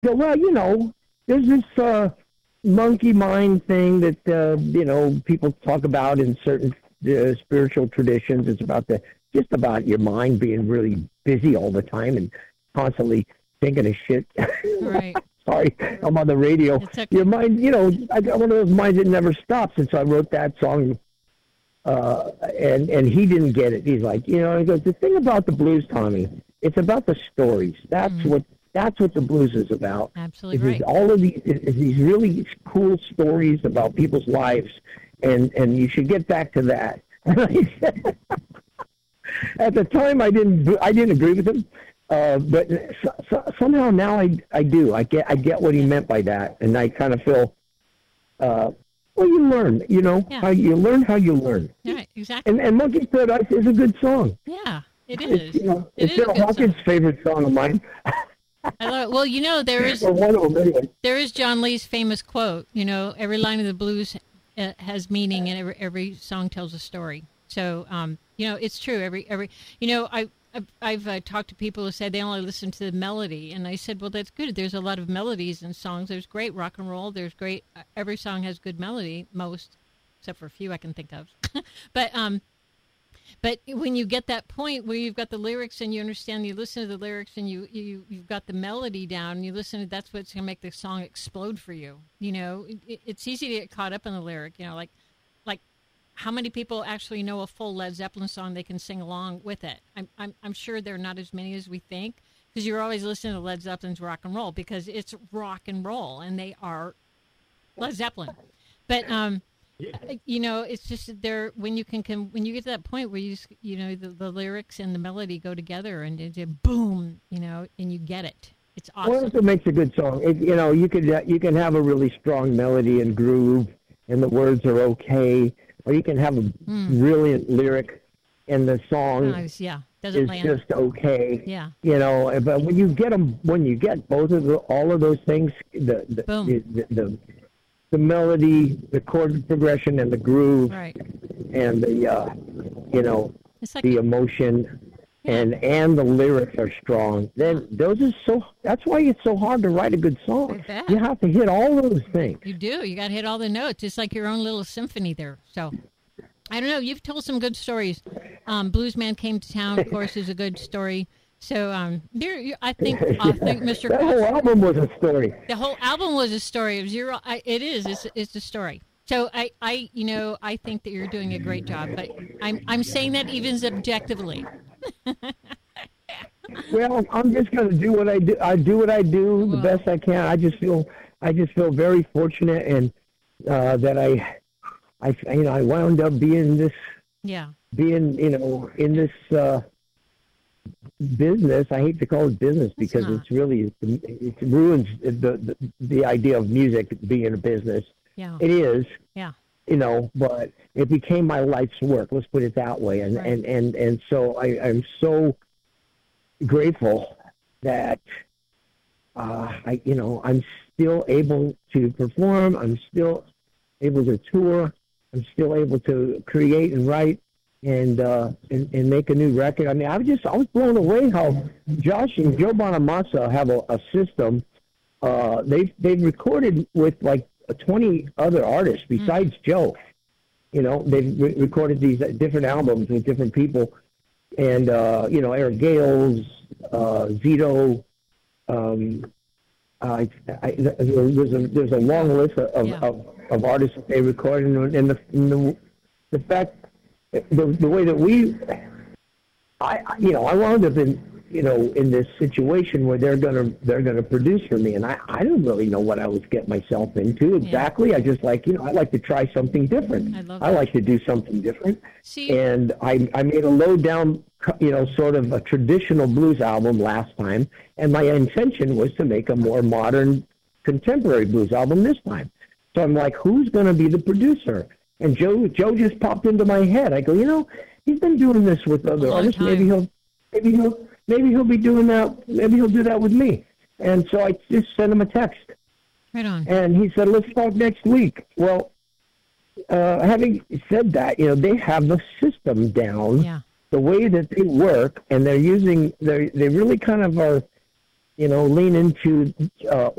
Well, there's this monkey mind thing that people talk about in certain spiritual traditions. It's about just about your mind being really busy all the time and constantly thinking of shit. Right. Sorry, I'm on the radio. Okay. Your mind, I got one of those minds that never stops. And so I wrote that song, and he didn't get it. He's like, he goes, the thing about the blues, Tommy, it's about the stories. That's what the blues is about. Absolutely right. All of these really cool stories about people's lives, and you should get back to that. At the time, I didn't agree with him. But somehow now I do. I get what he meant by that, and I kind of feel. Well, you learn. How you learn how you learn. Yeah, exactly. And Monkey's Paradise is a good song. Yeah, it is. It's Bill Hawkins' favorite song of mine. I love it. Well, there is one of them anyway. There is John Lee's famous quote. Every line of the blues has meaning, and every song tells a story. So, it's true. I've talked to people who say they only listen to the melody, and I said, well, that's good. There's a lot of melodies in songs. There's great rock and roll. There's great. Every song has good melody, most, except for a few I can think of. But when you get that point where you've got the lyrics and you understand, you listen to the lyrics and you've got the melody down, and you listen to, that's what's going to make the song explode for you. It's easy to get caught up in the lyric. Like how many people actually know a full Led Zeppelin song they can sing along with it? I'm sure there are not as many as we think, because you're always listening to Led Zeppelin's rock and roll because it's rock and roll and they are Led Zeppelin. But it's just there when you get to that point where the lyrics and the melody go together and it's boom, and you get it. It's awesome. Well, that's what makes a good song. You can have a really strong melody and groove, and the words are okay. Or you can have a brilliant lyric, and the song is just okay. Yeah. But when you get all of those things, the melody, the chord progression, and the groove, right, and the the emotion, and the lyrics are strong. Then that's why it's so hard to write a good song. You have to hit all those things. You do. You got to hit all the notes. It's like your own little symphony there. So, I don't know. You've told some good stories. Bluesman Came to Town, of course, is a good story. So, I think Mr. That whole album was a story. The whole album was a story. It is. It's a story. So I think that you're doing a great job. But I'm saying that even subjectively. Well, I'm just going to do what I do. I do what I do the best I can. I just feel very fortunate, and that I wound up being this. Yeah. Being in this business. I hate to call it business because it ruins the idea of music being a business. Yeah. It is. Yeah. But it became my life's work. Let's put it that way. And so I'm so grateful that I'm still able to perform. I'm still able to tour. I'm still able to create and write and make a new record. I mean, I was blown away how Josh and Joe Bonamassa have a system. They've recorded with like 20 other artists besides Joe. They've recorded these different albums with different people, and Eric Gales, Zito. There's a long list of artists that they recorded, and the fact, the way that I wound up in this situation where they're gonna produce for me, and I didn't really know what I was getting myself into exactly. Yeah. I just I like to try something different. I like to do something different. And I made a low down, sort of a traditional blues album last time, and my intention was to make a more modern, contemporary blues album this time. So I'm like, who's gonna be the producer? And Joe just popped into my head. I go, he's been doing this with other artists. Maybe he'll be doing that. Maybe he'll do that with me. And so I just sent him a text. Right on. And he said, let's talk next week. Well, having said that, they have the system down, the way that they work, and they really kind of are lean into